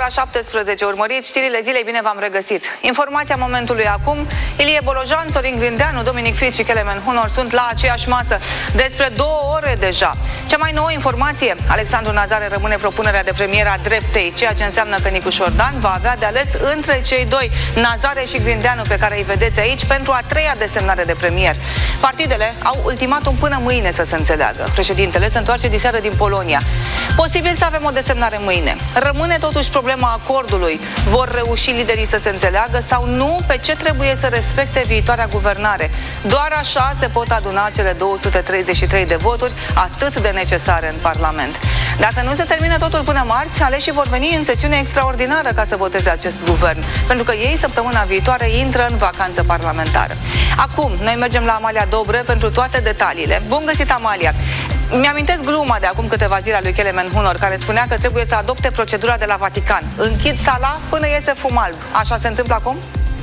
17. Urmăriți știrile zilei, bine v-am regăsit. Informația momentului acum: Ilie Bolojan, Sorin Grindeanu, Dominic Fritz și Kelemen Hunor sunt la aceeași masă despre 2 ore deja. Cea mai nouă informație: Alexandru Nazare rămâne propunerea de premier a dreptei, ceea ce înseamnă că Nicu Șordan va avea de ales între cei doi, Nazare și Grindeanu, pe care îi vedeți aici, pentru a 3-a desemnare de premier. Partidele au ultimatum până mâine să se înțeleagă. Președintele se întoarce diseară din Polonia. Posibil să avem o desemnare mâine. Rămâne totuși problema acordului. Vor reuși liderii să se înțeleagă sau nu pe ce trebuie să respecte viitoarea guvernare? Doar așa se pot aduna cele 233 de voturi atât de necesare în Parlament. Dacă nu se termină totul până marți, aleșii vor veni în sesiune extraordinară ca să voteze acest guvern, pentru că ei săptămâna viitoare intră în vacanță parlamentară. Acum, noi mergem la Amalia Dobre pentru toate detaliile. Bun găsit, Amalia! Mi-amintesc gluma de acum câteva zile a lui Kelemen Hunor, care spunea că trebuie să adopte procedura de la Vatican. Închid sala până iese fum alb. Așa se întâmplă acum?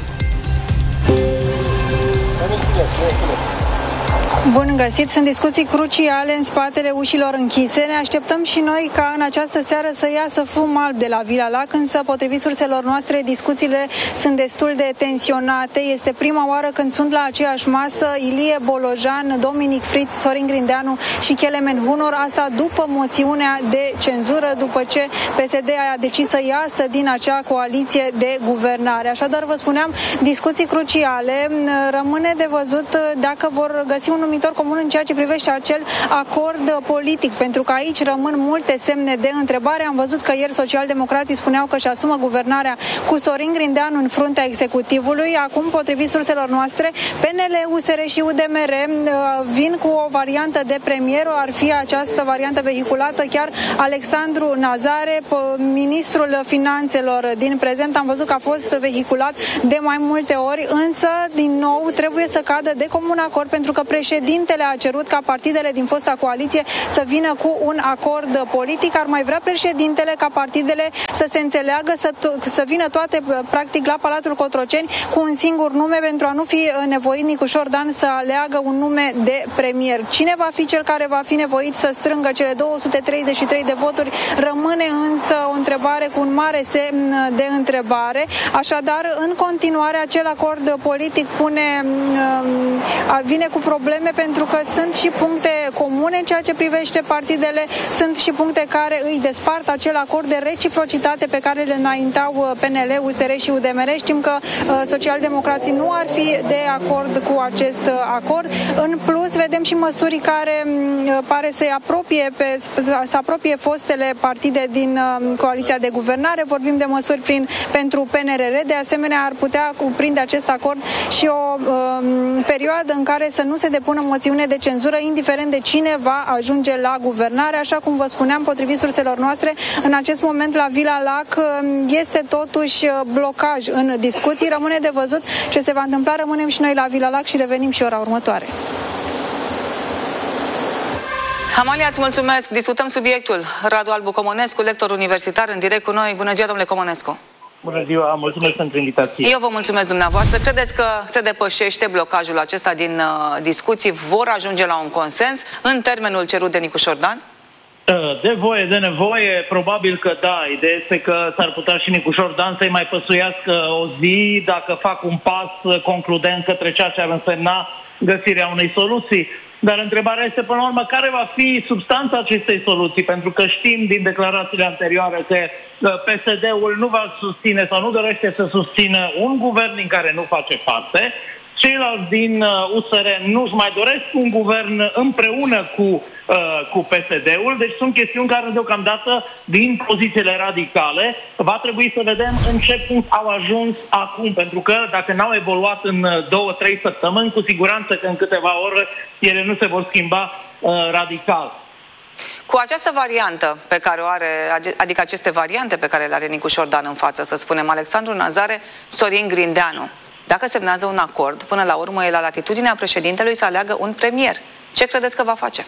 Bun găsit! Sunt discuții cruciale în spatele ușilor închise. Ne așteptăm și noi ca în această seară să iasă fum alb de la Vila Lac, însă, potrivit surselor noastre, discuțiile sunt destul de tensionate. Este prima oară când sunt la aceeași masă Ilie Bolojan, Dominic Fritz, Sorin Grindeanu și Kelemen Hunor. Asta după moțiunea de cenzură, după ce PSD a decis să iasă din acea coaliție de guvernare. Așadar, vă spuneam, discuții cruciale. Rămâne de văzut dacă vor găsi un numitor comun în ceea ce privește acel acord politic, pentru că aici rămân multe semne de întrebare. Am văzut că ieri socialdemocrații spuneau că își asumă guvernarea cu Sorin Grindeanu în fruntea executivului. Acum, potrivit surselor noastre, PNL, USR și UDMR vin cu o variantă de premier. Ar fi această variantă vehiculată chiar Alexandru Nazare, ministrul finanțelor din prezent. Am văzut că a fost vehiculat de mai multe ori, însă, din nou, trebuie să cadă de comun acord, pentru că președintele a cerut ca partidele din fosta coaliție să vină cu un acord politic. Ar mai vrea președintele ca partidele să se înțeleagă, să vină toate, practic, la Palatul Cotroceni cu un singur nume, pentru a nu fi nevoit Nicu Șordan să aleagă un nume de premier. Cine va fi cel care va fi nevoit să strângă cele 233 de voturi? Rămâne însă o întrebare cu un mare semn de întrebare. Așadar, în continuare, acel acord politic vine cu probleme, pentru că sunt și puncte comune în ceea ce privește partidele, sunt și puncte care îi despart acel acord de reciprocitate pe care le înaintau PNL, USR și UDMR. Știm că socialdemocrații nu ar fi de acord cu acest acord. În plus, vedem și măsuri care pare să apropie fostele partide din coaliția de guvernare. Vorbim de măsuri pentru PNRR. De asemenea, ar putea cuprinde acest acord și o perioadă în care să nu se depună moțiune de cenzură, indiferent de cine va ajunge la guvernare. Așa cum vă spuneam, potrivit surselor noastre, în acest moment la Vila Lac este totuși blocaj în discuții. Rămâne de văzut ce se va întâmpla. Rămânem și noi la Vila Lac și revenim și ora următoare. Amalia, îți mulțumesc. Discutăm subiectul. Radu Albu Comănescu, lector universitar, în direct cu noi. Bună ziua, domnule Comănescu. Bună ziua, mulțumesc pentru invitație. Eu vă mulțumesc dumneavoastră. Credeți că se depășește blocajul acesta din discuții? Vor ajunge la un consens în termenul cerut de Nicu Șordan? De voie, de nevoie, probabil că da. Ideea este că s-ar putea și Nicu Șordan să-i mai păsuiască o zi dacă fac un pas concludent către ceea ce ar însemna găsirea unei soluții. Dar întrebarea este, până la urmă, care va fi substanța acestei soluții? Pentru că știm din declarațiile anterioare că PSD-ul nu va susține sau nu dorește să susțină un guvern din care nu face parte. Ceilalți din USR nu-și mai doresc un guvern împreună cu PSD-ul, deci sunt chestiuni care deocamdată, din pozițiile radicale, va trebui să vedem în ce punct au ajuns acum, pentru că dacă n-au evoluat în 2-3 săptămâni, cu siguranță că în câteva ore ele nu se vor schimba radical. Cu această variantă pe care o are, adică aceste variante pe care le are Nicu Șordan în față, să spunem, Alexandru Nazare, Sorin Grindeanu, dacă semnează un acord, până la urmă e la latitudinea președintelui să aleagă un premier. Ce credeți că va face?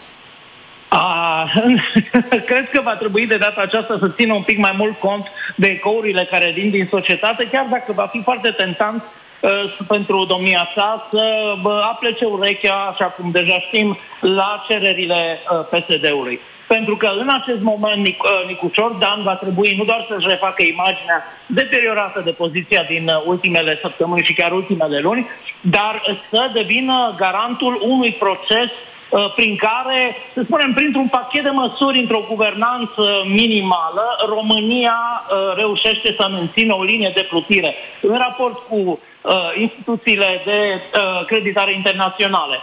Cred că va trebui de data aceasta să țină un pic mai mult cont de ecourile care vin din societate, chiar dacă va fi foarte tentant pentru domnia sa să aplece urechea, așa cum deja știm, la cererile PSD-ului. pentru că în acest moment Nicușor Dan va trebui nu doar să-și refacă imaginea deteriorată de poziția din ultimele săptămâni și chiar ultimele luni, dar să devină garantul unui proces prin care, să spunem, printr-un pachet de măsuri, într-o guvernanță minimală, România reușește să mențină o linie de plutire în raport cu instituțiile de creditare internaționale,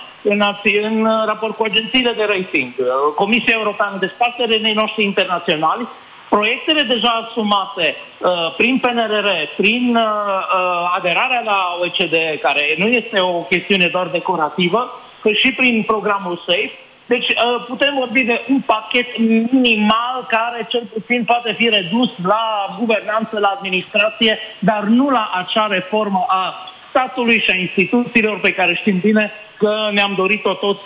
în raport cu agențiile de rating, Comisia Europeană, deci partenerii noștri internaționali, proiectele deja asumate prin PNRR, prin aderarea la OECD, care nu este o chestiune doar decorativă, și prin programul SAFE. Deci putem vorbi de un pachet minimal care cel puțin poate fi redus la guvernanță, la administrație, dar nu la acea reformă a statului și a instituțiilor pe care știm bine că ne-am dorit-o toți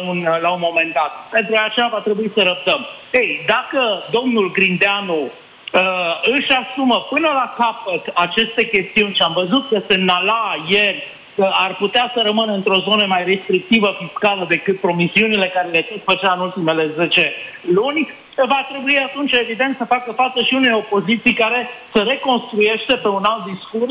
la un moment dat. Pentru aceea va trebui să răbdăm. Ei, dacă domnul Grindeanu își asumă până la capăt aceste chestiuni, și am văzut că semnala ieri că ar putea să rămână într-o zonă mai restrictivă fiscală decât promisiunile care le tot făcea în ultimele 10 luni, va trebui atunci, evident, să facă față și unei opoziții care se reconstruiește pe un alt discurs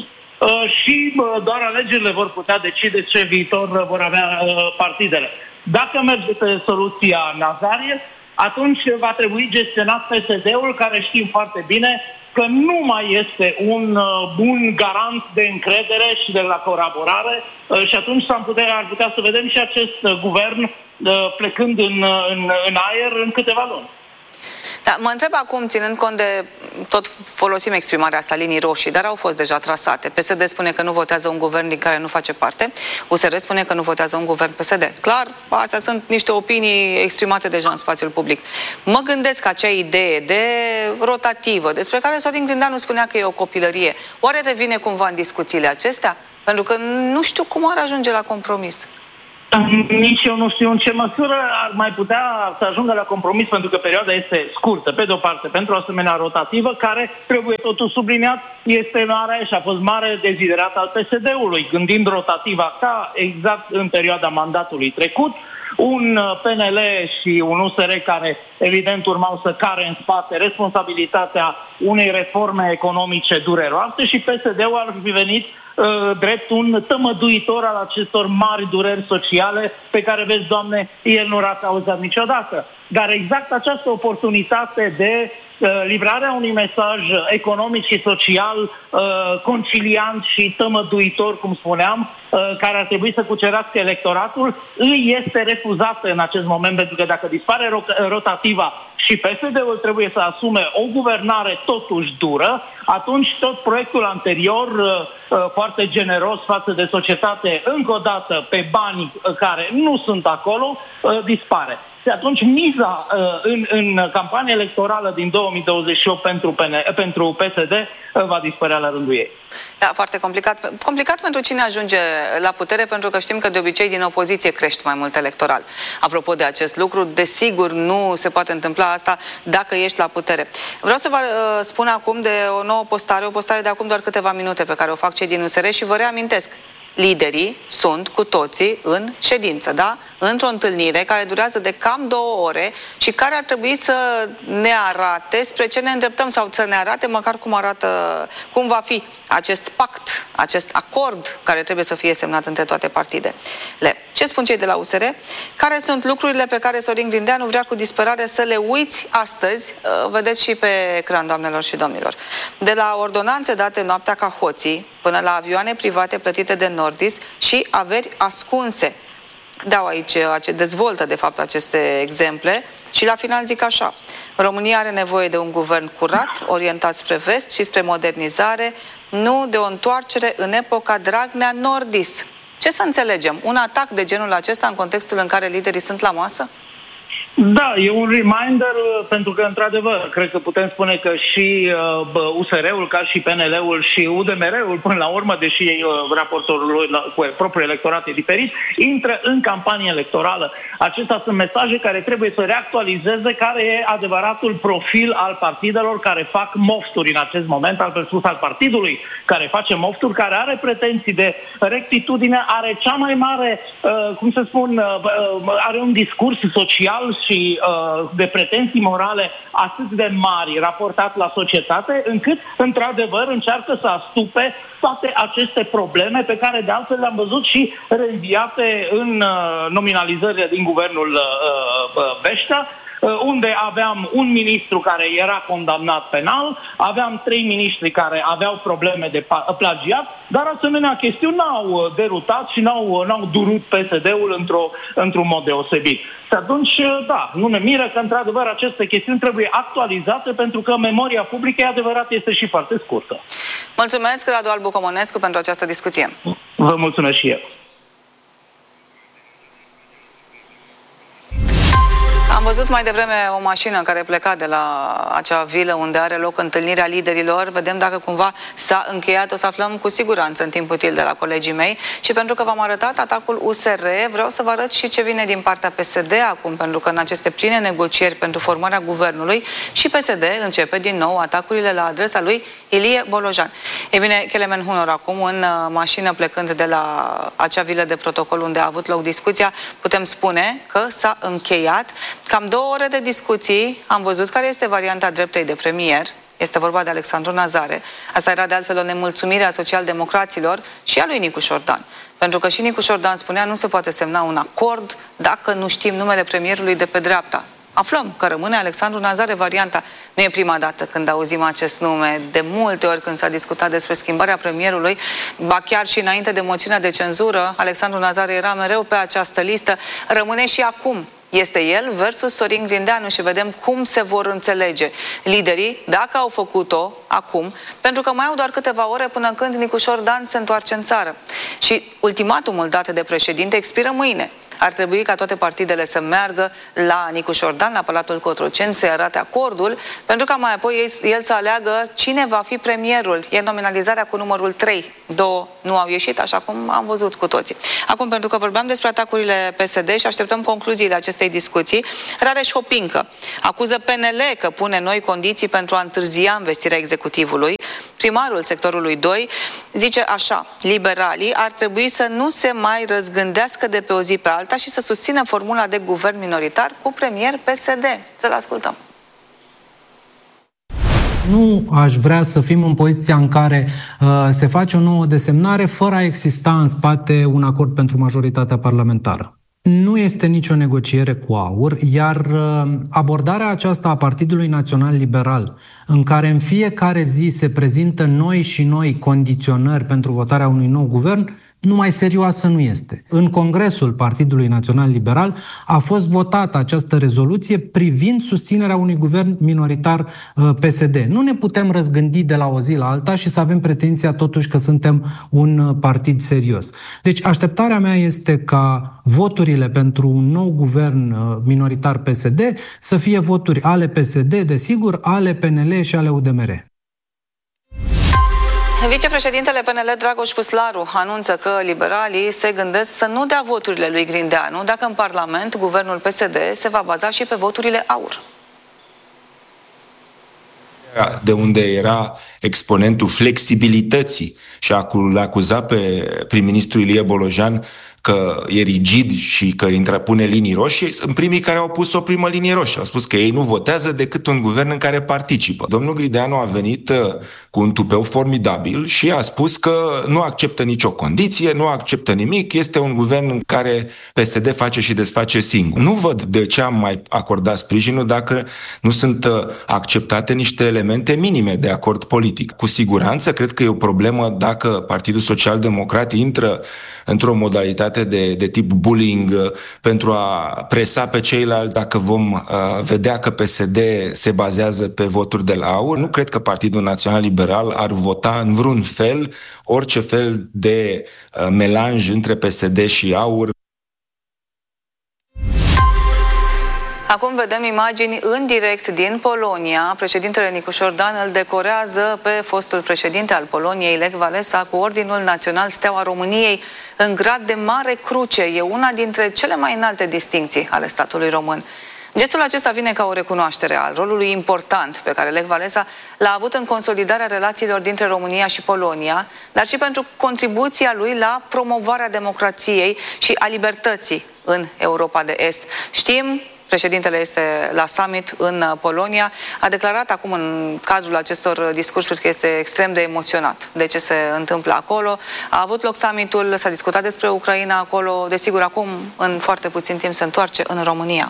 și doar alegerile vor putea decide ce viitor vor avea partidele. Dacă merge pe soluția Nazarie, atunci va trebui gestionat PSD-ul, care știm foarte bine că nu mai este un bun garant de încredere și de la colaborare și atunci ar putea să vedem și acest guvern plecând în aer în câteva luni. Da, mă întreb acum, ținând cont de, tot folosim exprimarea asta, linii roșii, dar au fost deja trasate. PSD spune că nu votează un guvern din care nu face parte, USR spune că nu votează un guvern PSD. Clar, astea sunt niște opinii exprimate deja în spațiul public. Mă gândesc că acea idee de rotativă, despre care Sorin Grindeanu spunea că e o copilărie, oare revine cumva în discuțiile acestea? Pentru că nu știu cum ar ajunge la compromis. Nici eu nu știu în ce măsură ar mai putea să ajungă la compromis, pentru că perioada este scurtă, pe de-o parte, pentru o asemenea rotativă, care, trebuie totuși subliniat, este mare și a fost mare deziderat al PSD-ului, gândind rotativa ca exact în perioada mandatului trecut, un PNL și un USR care, evident, urmau să care în spate responsabilitatea unei reforme economice dureroase și PSD-ul ar fi venit drept un tămăduitor al acestor mari dureri sociale pe care, vezi, Doamne, el nu l-a cauzat niciodată. Dar exact această oportunitate de livrarea unui mesaj economic și social conciliant și tămăduitor, cum spuneam, care ar trebui să cucerească electoratul, îi este refuzată în acest moment, pentru că dacă dispare rotativa și PSD-ul trebuie să asume o guvernare totuși dură, atunci tot proiectul anterior, foarte generos față de societate, încă o dată pe bani care nu sunt acolo, dispare. Și atunci miza în campania electorală din 2028 pentru PSD va dispărea la rândul ei. Da, foarte complicat. Complicat pentru cine ajunge la putere, pentru că știm că de obicei din opoziție crești mai mult electoral. Apropo de acest lucru, desigur nu se poate întâmpla asta dacă ești la putere. Vreau să vă spun acum de o nouă postare, o postare de acum doar câteva minute pe care o fac cei din USR și vă reamintesc. Liderii sunt cu toții în ședință, da? Într-o întâlnire care durează de cam 2 ore și care ar trebui să ne arate spre ce ne îndreptăm sau să ne arate măcar cum va fi acest pact, acest acord care trebuie să fie semnat între toate partidele. Ce spun cei de la USR? Care sunt lucrurile pe care Sorin Grindeanu vrea cu disperare să le uiți astăzi? Vedeți și pe ecran, doamnelor și domnilor. De la ordonanțe date noaptea ca hoții, până la avioane private plătite de Nordis și averi ascunse. Dau aici, dezvoltă de fapt aceste exemple și la final zic așa: România are nevoie de un guvern curat, orientat spre vest și spre modernizare, nu de o întoarcere în epoca Dragnea-Nordis. Ce să înțelegem? Un atac de genul acesta în contextul în care liderii sunt la masă? Da, e un reminder, pentru că, într-adevăr, cred că putem spune că și USR-ul, ca și PNL-ul și UDMR-ul, până la urmă, deși raportorul lui cu propriul electorat e diferit, intră în campanie electorală. Acestea sunt mesaje care trebuie să reactualizeze care e adevăratul profil al partidelor care fac mofturi în acest moment, al partidului care face mofturi, care are pretenții de rectitudine, are cea mai mare, are un discurs social și de pretenții morale atât de mari raportat la societate, încât, într-adevăr, încearcă să astupe toate aceste probleme pe care, de altfel, le-am văzut și reînviate în nominalizările din guvernul Beștea, unde aveam un ministru care era condamnat penal, aveam 3 miniștri care aveau probleme de plagiat, dar asemenea chestiuni n-au derutat și n-au durut PSD-ul într-un mod deosebit. Și atunci, da, nu ne miră că, într-adevăr, aceste chestiuni trebuie actualizate, pentru că memoria publică, e adevărat, este și foarte scurtă. Mulțumesc, Radu Albu Comonescu, pentru această discuție. Vă mulțumesc și eu. Am văzut mai devreme o mașină care pleca de la acea vilă unde are loc întâlnirea liderilor. Vedem dacă cumva s-a încheiat. O să aflăm cu siguranță în timp util de la colegii mei. Și pentru că v-am arătat atacul USR, vreau să vă arăt și ce vine din partea PSD acum, pentru că în aceste pline negocieri pentru formarea guvernului și PSD începe din nou atacurile la adresa lui Ilie Bolojan. E bine, Kelemen Hunor acum în mașină plecând de la acea vilă de protocol unde a avut loc discuția, putem spune că s-a încheiat. Cam 2 ore de discuții, am văzut care este varianta dreptei de premier, este vorba de Alexandru Nazare. Asta era de altfel o nemulțumire a socialdemocraților și a lui Nicu Șordan. Pentru că și Nicu Șordan spunea nu se poate semna un acord dacă nu știm numele premierului de pe dreapta. Aflăm că rămâne Alexandru Nazare varianta. Nu e prima dată când auzim acest nume. De multe ori când s-a discutat despre schimbarea premierului, ba chiar și înainte de moțiunea de cenzură, Alexandru Nazare era mereu pe această listă. Rămâne și acum. Este el versus Sorin Grindeanu și vedem cum se vor înțelege liderii, dacă au făcut-o acum, pentru că mai au doar câteva ore până când Nicu Șordan se întoarce în țară. Și ultimatumul dat de președinte expiră mâine. Ar trebui ca toate partidele să meargă la Nicu Șordan, la Palatul Cotroceni, să-i arate acordul, pentru ca mai apoi el să aleagă cine va fi premierul. E nominalizarea cu numărul 3. 2 nu au ieșit, așa cum am văzut cu toții. Acum, pentru că vorbeam despre atacurile PSD și așteptăm concluziile acestei discuții, Rareș Hopincă acuză PNL că pune noi condiții pentru a întârzia învestirea executivului. Primarul sectorului 2 zice așa: liberalii ar trebui să nu se mai răzgândească de pe o zi pe alta și să susțină formula de guvern minoritar cu premier PSD. Să-l ascultăm. Nu aș vrea să fim în poziția în care se face o nouă desemnare fără a exista în spate un acord pentru majoritatea parlamentară. Nu este nicio negociere cu AUR, iar abordarea aceasta a Partidului Național Liberal, în care în fiecare zi se prezintă noi și noi condiționări pentru votarea unui nou guvern, numai serioasă nu este. În Congresul Partidului Național Liberal a fost votată această rezoluție privind susținerea unui guvern minoritar PSD. Nu ne putem răzgândi de la o zi la alta și să avem pretenția totuși că suntem un partid serios. Deci așteptarea mea este ca voturile pentru un nou guvern minoritar PSD să fie voturi ale PSD, desigur, ale PNL și ale UDMR. Vicepreședintele PNL Dragoș Păslaru anunță că liberalii se gândesc să nu dea voturile lui Grindeanu dacă în Parlament guvernul PSD se va baza și pe voturile AUR. De unde era exponentul flexibilității și l-a acuzat pe prim-ministru Ilie Bolojan că e rigid și că pune linii roșii, sunt primii care au pus o primă linie roșie. Au spus că ei nu votează decât un guvern în care participă. Domnul Grindeanu a venit cu un tupeu formidabil și a spus că nu acceptă nicio condiție, nu acceptă nimic, este un guvern în care PSD face și desface singur. Nu văd de ce am mai acordat sprijinul dacă nu sunt acceptate niște elemente minime de acord politic. Cu siguranță, cred că e o problemă dacă Partidul Social Democrat intră într-o modalitate de tip bullying pentru a presa pe ceilalți. Dacă vom vedea că PSD se bazează pe voturi de la AUR, nu cred că Partidul Național Liberal ar vota în vreun fel orice fel de melanj între PSD și AUR. Acum vedem imagini în direct din Polonia. Președintele Nicu Șordan îl decorează pe fostul președinte al Poloniei, Lech Walesa, cu Ordinul Național Steaua României în grad de mare cruce. E una dintre cele mai înalte distincții ale statului român. Gestul acesta vine ca o recunoaștere al rolului important pe care Lech Walesa l-a avut în consolidarea relațiilor dintre România și Polonia, dar și pentru contribuția lui la promovarea democrației și a libertății în Europa de Est. Știm Președintele este la summit în Polonia. A declarat acum în cadrul acestor discursuri că este extrem de emoționat de ce se întâmplă acolo. A avut loc summitul, s-a discutat despre Ucraina acolo. Desigur, acum, în foarte puțin timp, se întoarce în România.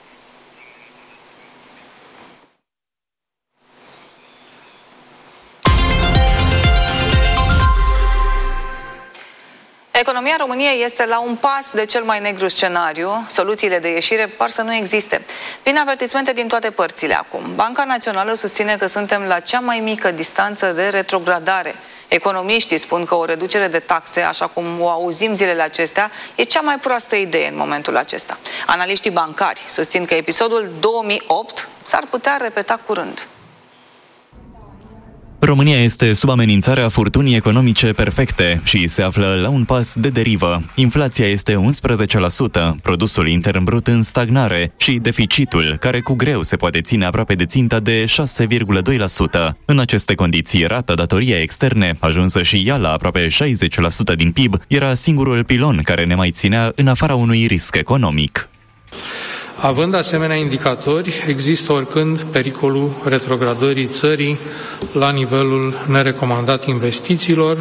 Economia României este la un pas de cel mai negru scenariu. Soluțiile de ieșire par să nu existe. Vin avertismente din toate părțile acum. Banca Națională susține că suntem la cea mai mică distanță de retrogradare. Economiștii spun că o reducere de taxe, așa cum o auzim zilele acestea, e cea mai proastă idee în momentul acesta. Analiștii bancari susțin că episodul 2008 s-ar putea repeta curând. România este sub amenințarea furtunii economice perfecte și se află la un pas de derivă. Inflația este 11%, produsul intern brut în stagnare și deficitul, care cu greu se poate ține aproape de ținta de 6,2%. În aceste condiții, rata datoriei externe, ajunsă și ea la aproape 60% din PIB, era singurul pilon care ne mai ținea în afara unui risc economic. Având asemenea indicatori, există oricând pericolul retrogradării țării la nivelul nerecomandat investițiilor,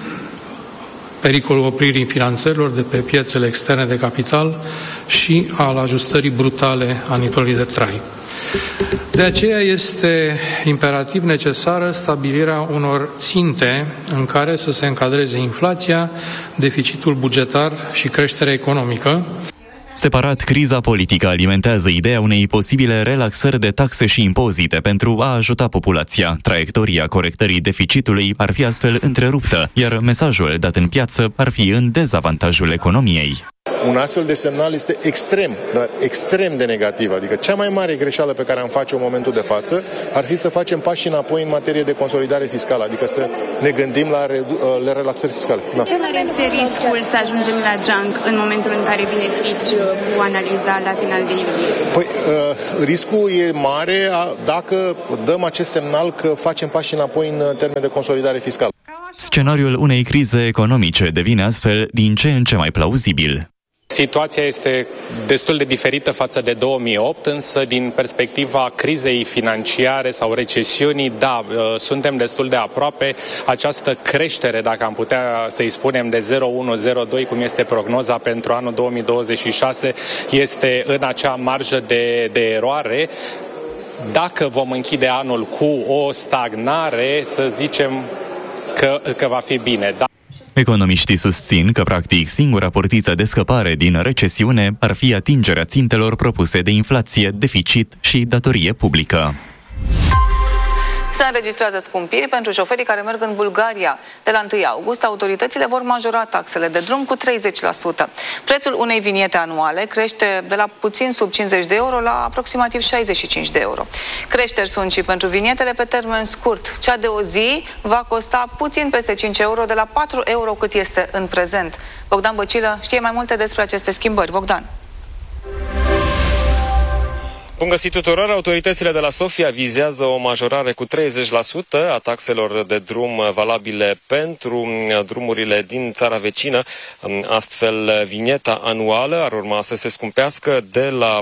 pericolul opririi finanțărilor de pe piețele externe de capital și al ajustării brutale a nivelului de trai. De aceea este imperativ necesară stabilirea unor ținte în care să se încadreze inflația, deficitul bugetar și creșterea economică. Separat, criza politică alimentează ideea unei posibile relaxări de taxe și impozite pentru a ajuta populația. Traiectoria corectării deficitului ar fi astfel întreruptă, iar mesajul dat în piață ar fi în dezavantajul economiei. Un astfel de semnal este extrem, dar extrem de negativ. Adică cea mai mare greșeală pe care am face-o în momentul de față ar fi să facem pași înapoi în materie de consolidare fiscală, adică să ne gândim la relaxări fiscale. Da. Care este riscul să ajungem la junk în momentul în care vine Fitch cu analiza la final de iulie? Păi, riscul e mare dacă dăm acest semnal că facem pași înapoi în termen de consolidare fiscală. Scenariul unei crize economice devine astfel din ce în ce mai plauzibil. Situația este destul de diferită față de 2008, însă din perspectiva crizei financiare sau recesiunii, da, suntem destul de aproape. Această creștere, dacă am putea să-i spunem, de 0,1-0,2, cum este prognoza pentru anul 2026, este în acea marjă de eroare. Dacă vom închide anul cu o stagnare, să zicem că va fi bine. Da. Economiștii susțin că, practic, singura portiță de scăpare din recesiune ar fi atingerea țintelor propuse de inflație, deficit și datorie publică. Se înregistrează scumpiri pentru șoferii care merg în Bulgaria. De la 1 august, autoritățile vor majora taxele de drum cu 30%. Prețul unei viniete anuale crește de la puțin sub 50 de euro la aproximativ 65 de euro. Creșteri sunt și pentru vinietele pe termen scurt. Cea de o zi va costa puțin peste 5 euro, de la 4 euro cât este în prezent. Bogdan Băcilă știe mai multe despre aceste schimbări. Bogdan. Bun găsit tuturor! Autoritățile de la Sofia vizează o majorare cu 30% a taxelor de drum valabile pentru drumurile din țara vecină. Astfel, vinieta anuală ar urma să se scumpească de la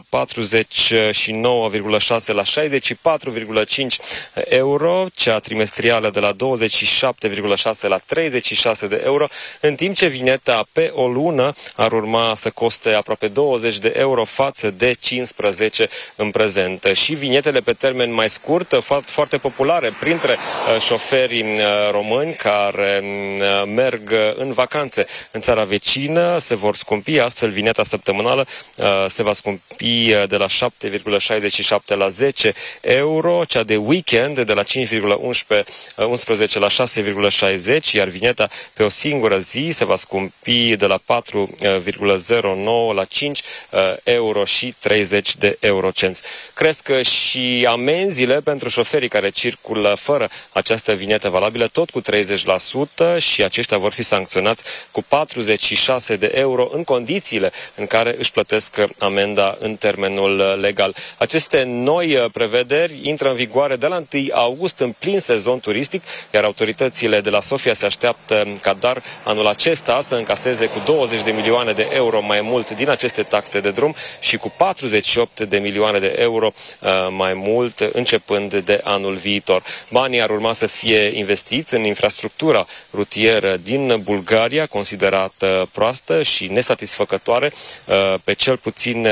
49,6 la 64,5 euro, cea trimestrială de la 27,6 la 36 de euro, în timp ce vinieta pe o lună ar urma să coste aproape 20 de euro față de 15 în prezent. Și vinietele pe termen mai scurt, foarte populare printre șoferii români care merg în vacanțe în țara vecină, se vor scumpi. Astfel, vinieta săptămânală se va scumpi de la 7,67 la 10 euro, cea de weekend de la 5,11 la 6,60, iar vinieta pe o singură zi se va scumpi de la 4,09 la 5 euro și 30 de eurocenți. clienți. Cresc și amenziile pentru șoferii care circulă fără această vinietă valabilă, tot cu 30%, și aceștia vor fi sancționați cu 46 de euro în condițiile în care își plătesc amenda în termenul legal. Aceste noi prevederi intră în vigoare de la 1 august în plin sezon turistic, iar autoritățile de la Sofia se așteaptă ca doar anul acesta să încaseze cu 20 de milioane de euro mai mult din aceste taxe de drum și cu 48 de milioane de euro mai mult începând de anul viitor. Banii ar urma să fie investiți în infrastructura rutieră din Bulgaria, considerată proastă și nesatisfăcătoare pe cel puțin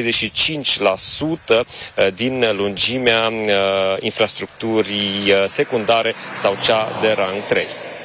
35% din lungimea infrastructurii secundare sau cea de rang 3.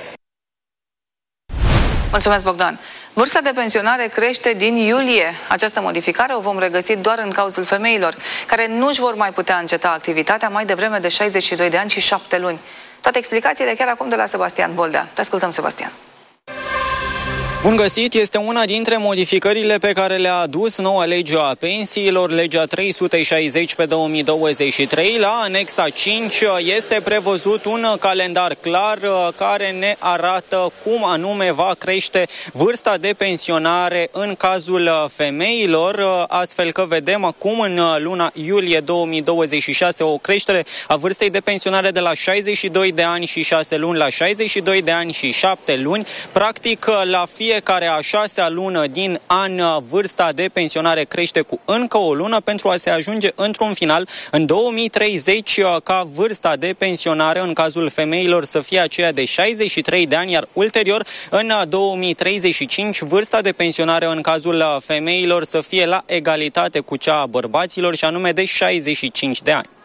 Mulțumesc, Bogdan. Vârsta de pensionare crește din iulie. Această modificare o vom regăsi doar în cazul femeilor, care nu își vor mai putea înceta activitatea mai devreme de 62 de ani și 7 luni. Toate explicațiile chiar acum de la Sebastian Boldea. Te ascultăm, Sebastian. Bun găsit, este una dintre modificările pe care le-a adus noua lege a pensiilor, legea 360 pe 2023. La anexa 5 este prevăzut un calendar clar care ne arată cum anume va crește vârsta de pensionare în cazul femeilor, astfel că vedem acum în luna iulie 2026 o creștere a vârstei de pensionare de la 62 de ani și 6 luni la 62 de ani și 7 luni. Practic, la fiecare a 6-a lună din an, vârsta de pensionare crește cu încă o lună pentru a se ajunge într-un final în 2030 ca vârsta de pensionare în cazul femeilor să fie aceea de 63 de ani, iar ulterior în 2035 vârsta de pensionare în cazul femeilor să fie la egalitate cu cea a bărbaților, și anume de 65 de ani.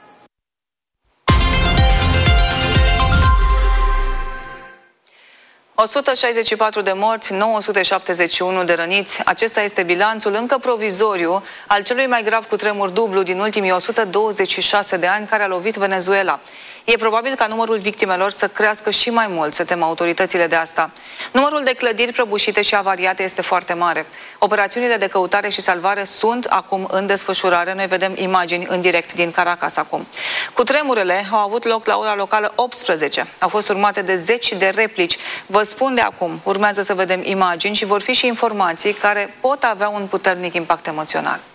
– 164 de morți, 971 de răniți. Acesta este bilanțul încă provizoriu al celui mai grav cutremur dublu din ultimii 126 de ani care a lovit Venezuela. E probabil ca numărul victimelor să crească și mai mult, se tem autoritățile de asta. Numărul de clădiri prăbușite și avariate este foarte mare. Operațiunile de căutare și salvare sunt acum în desfășurare. Noi vedem imagini în direct din Caracas acum. Cutremurele au avut loc la ora locală 18. Au fost urmate de zeci de replici. Vă spun de acum, urmează să vedem imagini și vor fi și informații care pot avea un puternic impact emoțional.